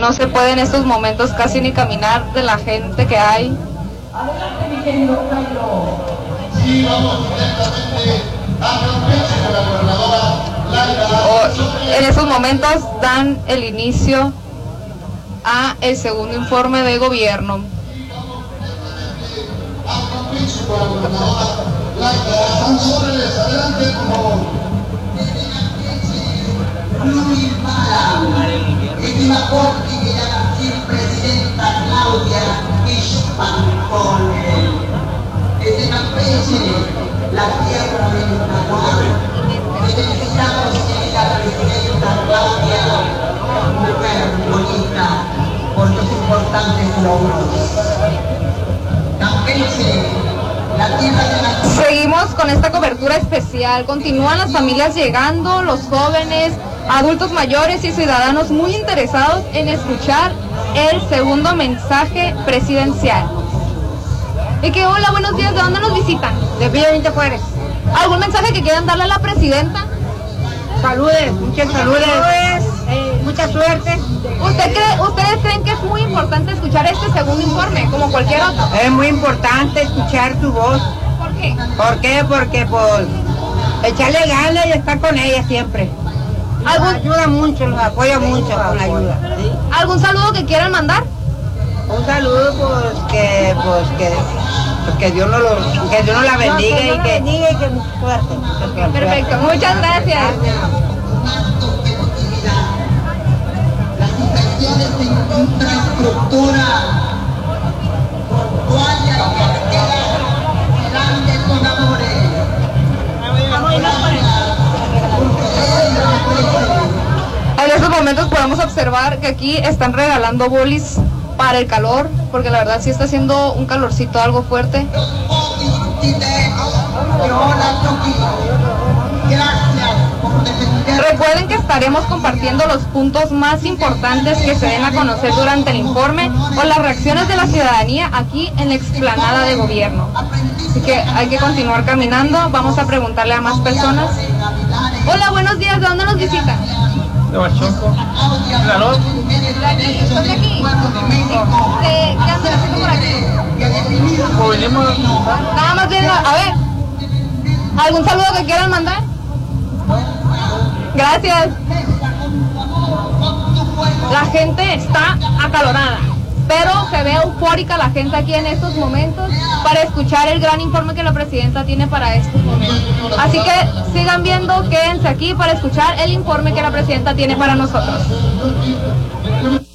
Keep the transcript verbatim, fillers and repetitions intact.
no se puede en estos momentos casi ni caminar de la gente que hay. O, en estos momentos dan el inicio a el segundo informe de gobierno. La tierra de nuestra madre, necesitamos que la presidenta Claudia, mujer bonita, por sus importantes logros. Campeche, la tierra de la... Seguimos con esta cobertura especial, continúan las familias llegando, los jóvenes, adultos mayores y ciudadanos muy interesados en escuchar el segundo mensaje presidencial. Y que hola, buenos días, ¿de dónde nos visitan? De Villa Benito Juárez. ¿Algún mensaje que quieran darle a la presidenta? Saludes, muchas saludes, eh, mucha suerte. ¿Usted cree, ¿Ustedes creen que es muy importante escuchar este segundo informe, como cualquier otro? Es muy importante escuchar tu voz. ¿Por qué? ¿Por qué? Porque pues echarle ganas y estar con ella siempre. ¿Algún... Nos ayuda mucho, los apoya mucho con la ayuda. ¿Sí? ¿Algún saludo que quieran mandar? Un saludo pues que pues que pues, que Dios nos lo, que Dios nos la bendiga, no, que y que bendiga y que mucha suerte. Perfecto, muchas gracias. Las inversiones en infraestructura portuaria y carretera serán detonadores. En estos momentos podemos observar que aquí están regalando bolis para el calor, porque la verdad sí está haciendo un calorcito algo fuerte. Recuerden que estaremos compartiendo los puntos más importantes que se den a conocer durante el informe o las reacciones de la ciudadanía aquí en la explanada de gobierno. Así que hay que continuar caminando, vamos a preguntarle a más personas. Hola, buenos días, ¿de dónde nos visitan? De Huachoco. ¿Calor? ¿Son de aquí? ¿Qué andan haciendo por aquí? Pues venimos... Nada más viendo, a ver, ¿algún saludo que quieran mandar? Gracias. La gente está acalorada, pero se ve eufórica la gente aquí en estos momentos para escuchar el gran informe que la presidenta tiene para estos momentos. Así que sigan viendo, quédense aquí para escuchar el informe que la presidenta tiene para nosotros.